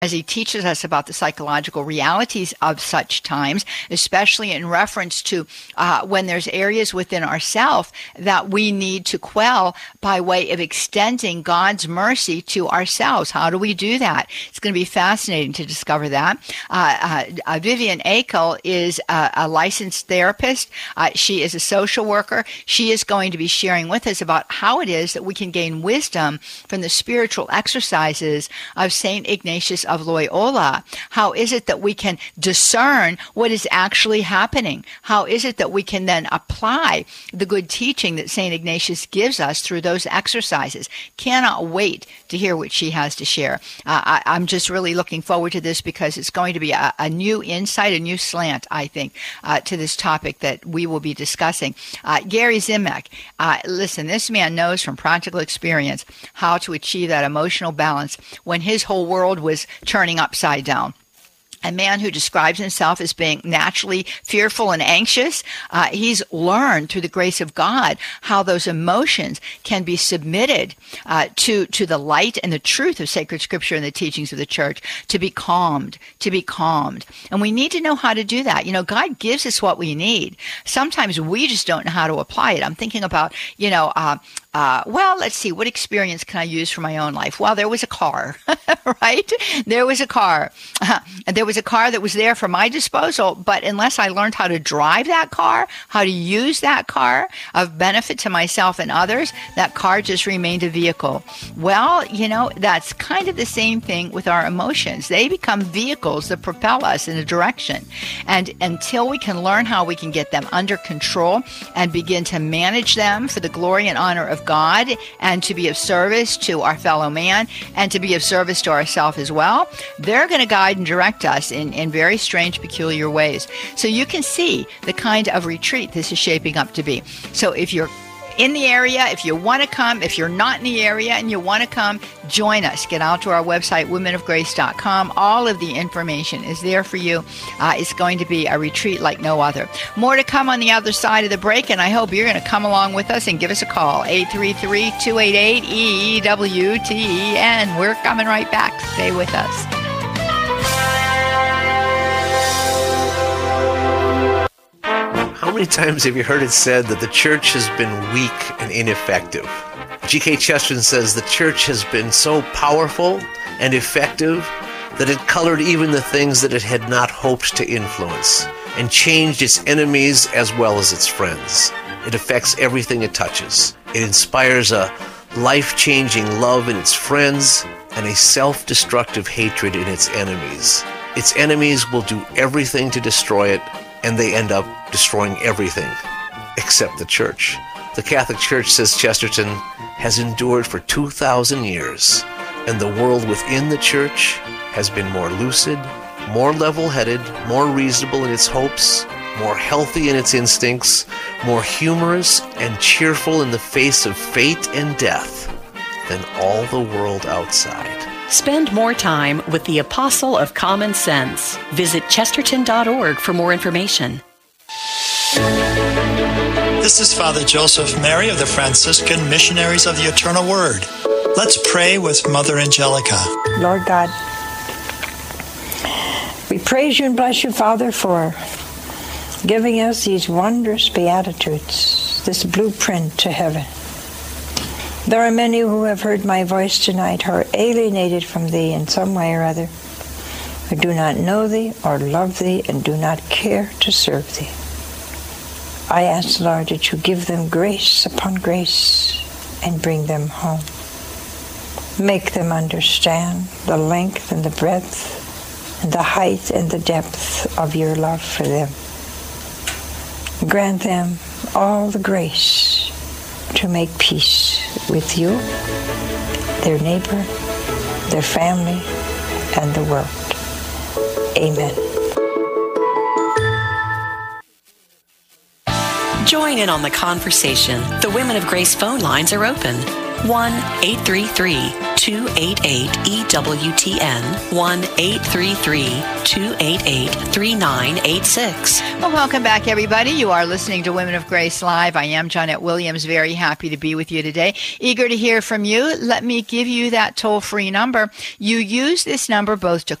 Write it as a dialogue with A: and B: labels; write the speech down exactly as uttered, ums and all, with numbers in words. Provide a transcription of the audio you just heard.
A: as he teaches us about the psychological realities of such times, especially in reference to uh, when there's areas within ourself that we need to quell by way of extending God's mercy to ourselves. How do we do that? It's going to be fascinating to discover that. Uh, uh, Vivian Akel is a, a licensed therapist. Uh, she is a social worker. She is going to be sharing with us about how it is that we can gain wisdom from the spiritual exercises of Saint Ignatius of Loyola. How is it that we can discern what is actually happening? How is it that we can then apply the good teaching that Saint Ignatius gives us through those exercises? Cannot wait to hear what she has to share. Uh, I, I'm just really looking forward to this because it's going to be a, a new insight, a new slant, I think, uh, to this topic that we will be discussing. Uh, Gary Zimek, uh, listen, this man knows from practical experience how to achieve that emotional balance when his whole world was turning upside down. A man who describes himself as being naturally fearful and anxious, uh, he's learned through the grace of God how those emotions can be submitted uh, to to the light and the truth of sacred scripture and the teachings of the church, to be calmed, to be calmed. And we need to know how to do that. You know, God gives us what we need. Sometimes we just don't know how to apply it. I'm thinking about, you know, uh, Uh, well, let's see, what experience can I use for my own life? Well, there was a car, right? There was a car. Uh, there was a car that was there for my disposal, but unless I learned how to drive that car, how to use that car of benefit to myself and others, that car just remained a vehicle. Well, you know, that's kind of the same thing with our emotions. They become vehicles that propel us in a direction. And until we can learn how we can get them under control and begin to manage them for the glory and honor of God, and to be of service to our fellow man, and to be of service to ourselves as well, they're going to guide and direct us in, in very strange, peculiar ways. So you can see the kind of retreat this is shaping up to be. So if you're in the area, if you want to come, if you're not in the area and you want to come, join us. Get out to our website, women of grace dot com. All of the information is there for you. Uh, it's going to be a retreat like no other. More to come on the other side of the break, and I hope you're going to come along with us and give us a call, eight three three, two eight eight, E W T E N. We're coming right back. Stay with us.
B: How many times have you heard it said that the church has been weak and ineffective? G K Chesterton says the church has been so powerful and effective that it colored even the things that it had not hoped to influence and changed its enemies as well as its friends. It affects everything it touches. It inspires a life-changing love in its friends and a self-destructive hatred in its enemies. Its enemies will do everything to destroy it, and they end up destroying everything except the church. The Catholic Church, says Chesterton, has endured for two thousand years, and the world within the church has been more lucid, more level-headed, more reasonable in its hopes, more healthy in its instincts, more humorous and cheerful in the face of fate and death than all the world outside.
C: Spend more time with the Apostle of Common Sense. Visit chesterton dot org for more information.
D: This is Father Joseph Mary of the Franciscan Missionaries of the Eternal Word. Let's pray with Mother Angelica.
E: Lord God, we praise you and bless you, Father, for giving us these wondrous Beatitudes, this blueprint to heaven. There are many who have heard my voice tonight who are alienated from thee in some way or other, who do not know thee or love thee and do not care to serve thee. I ask, Lord, that you give them grace upon grace and bring them home. Make them understand the length and the breadth and the height and the depth of your love for them. Grant them all the grace to make peace with you, their neighbor, their family, and the world. Amen.
C: Join in on the conversation. The Women of Grace phone lines are open. one eight three three, two eight eight, E W T N, one eight three three, two eight eight, three nine eight six.
A: Well, welcome back, everybody. You are listening to Women of Grace Live. I am Jeanette Williams, very happy to be with you today. Eager to hear from you. Let me give you that toll-free number. You use this number both to